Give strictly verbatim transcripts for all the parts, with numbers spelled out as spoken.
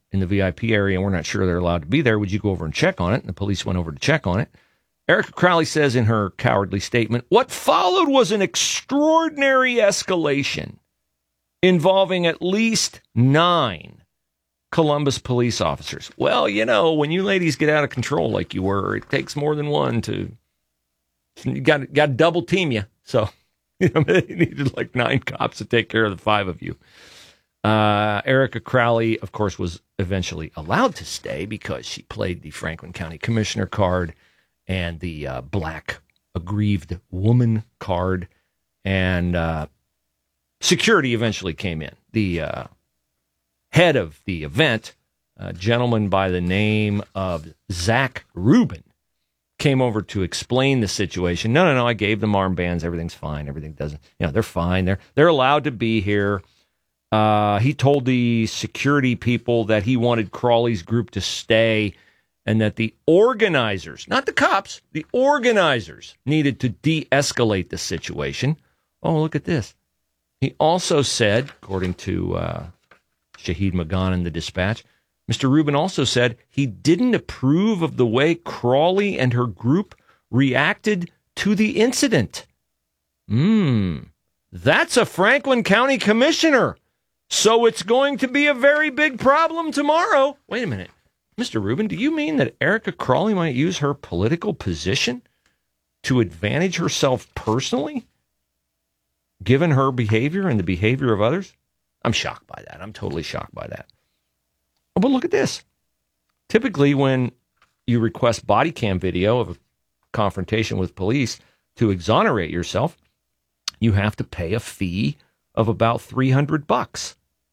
in the V I P area, and we're not sure they're allowed to be there. Would you go over and check on it? And the police went over to check on it. Erica Crowley says in her cowardly statement, what followed was an extraordinary escalation involving at least nine Columbus police officers. Well, you know, when you ladies get out of control like you were, it takes more than one to, you got, got to double team you. So, you know, they needed like nine cops to take care of the five of you. Uh, Erica Crowley, of course, was eventually allowed to stay because she played the Franklin County Commissioner card and the uh, black aggrieved woman card, and uh, security eventually came in. The uh, head of the event, a gentleman by the name of Zach Rubin, came over to explain the situation. No, no, no, I gave them armbands. Everything's fine. Everything doesn't, you know, they're fine. They're, they're allowed to be here. Uh, he told the security people that he wanted Crawley's group to stay and that the organizers, not the cops, the organizers needed to de-escalate the situation. Oh, look at this. He also said, according to uh, Shahid Magan in the Dispatch, Mister Rubin also said he didn't approve of the way Crawley and her group reacted to the incident. Hmm, that's a Franklin County commissioner. So it's going to be a very big problem tomorrow. Wait a minute. Mister Rubin, do you mean that Erica Crowley might use her political position to advantage herself personally, given her behavior and the behavior of others? I'm shocked by that. I'm totally shocked by that. Oh, but look at this. Typically, when you request body cam video of a confrontation with police to exonerate yourself, you have to pay a fee of about three hundred bucks.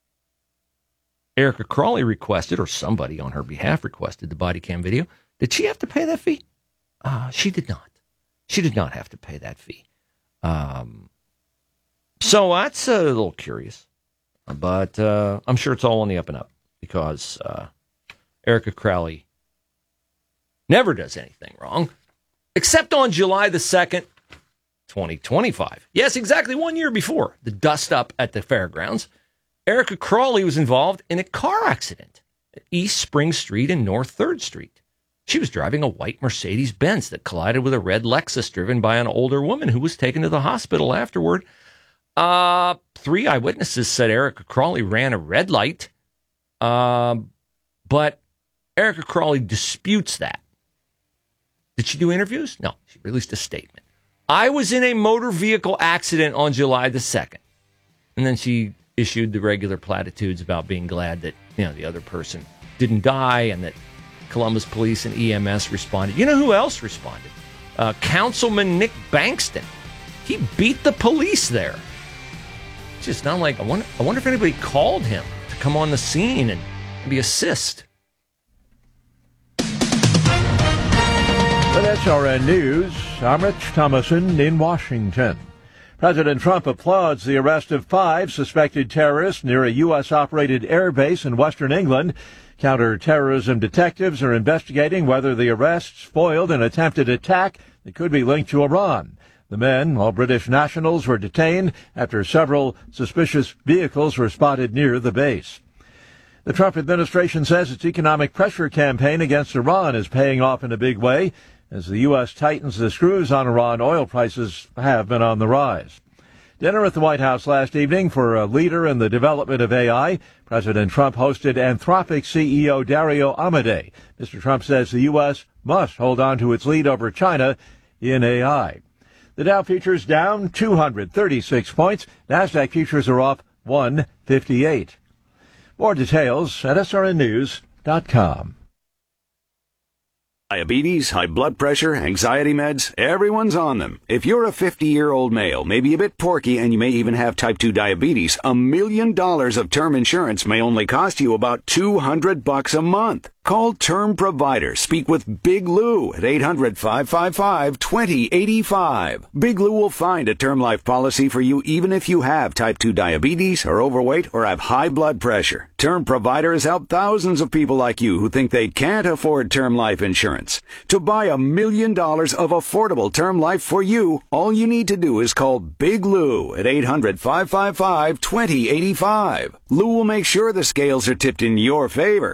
Erica Crowley requested, or somebody on her behalf requested, the body cam video. Did she have to pay that fee? Uh, she did not. She did not have to pay that fee. Um, so that's a little curious. But uh, I'm sure it's all on the up and up because uh, Erica Crowley never does anything wrong, except on July the second, twenty twenty-five. Yes, exactly one year before the dust up at the fairgrounds. Erica Crowley was involved in a car accident at East Spring Street and North third Street. She was driving a white Mercedes-Benz that collided with a red Lexus driven by an older woman who was taken to the hospital afterward. Uh, three eyewitnesses said Erica Crowley ran a red light, uh, but Erica Crowley disputes that. Did she do interviews? No, she released a statement. I was in a motor vehicle accident on July the second. And then she issued the regular platitudes about being glad that, you know, the other person didn't die and that Columbus Police and E M S responded. You know who else responded? Uh, Councilman Nick Bankston. He beat the police there. It's just not like, I wonder, I wonder if anybody called him to come on the scene and maybe assist. With S R N News, I'm Rich Thomason in Washington. President Trump applauds the arrest of five suspected terrorists near a U S-operated air base in western England. Counter-terrorism detectives are investigating whether the arrests foiled an attempted attack that could be linked to Iran. The men, all British nationals, were detained after several suspicious vehicles were spotted near the base. The Trump administration says its economic pressure campaign against Iran is paying off in a big way. As the U S tightens the screws on Iran, oil prices have been on the rise. Dinner at the White House last evening for a leader in the development of A I. President Trump hosted Anthropic C E O Dario Amodei. Mister Trump says the U S must hold on to its lead over China in A I. The Dow futures down two hundred thirty-six points. NASDAQ futures are off one fifty-eight. More details at S R N news dot com. Diabetes, high blood pressure, anxiety meds, everyone's on them. If you're a fifty-year-old male, maybe a bit porky, and you may even have type two diabetes, a million dollars of term insurance may only cost you about two hundred bucks a month. Call Term Provider. Speak with Big Lou at eight hundred, five five five, two zero eight five. Big Lou will find a term life policy for you even if you have type two diabetes, are overweight, or have high blood pressure. Term Provider has helped thousands of people like you who think they can't afford term life insurance. To buy a million dollars of affordable term life for you, all you need to do is call Big Lou at eight hundred, five five five, two zero eight five. Lou will make sure the scales are tipped in your favor.